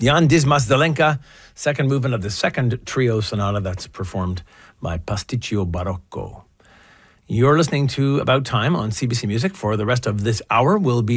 Jan Dismas-Zelenka, second movement of the second trio sonata that's performed by Pasticcio Barocco. You're listening to About Time on CBC Music. For the rest of this hour, we'll be